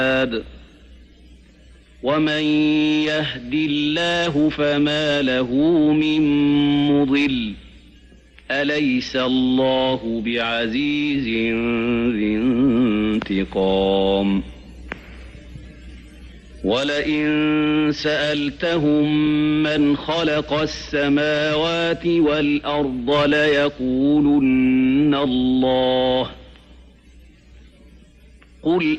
ومن يهد الله فما له من مضل أليس الله بعزيز ذي انتقام ولئن سألتهم من خلق السماوات والأرض ليقولن الله قل